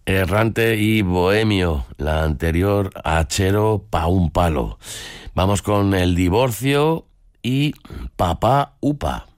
Errante y bohemio, la anterior hachero pa' un palo. Vamos con el divorcio y papá upa.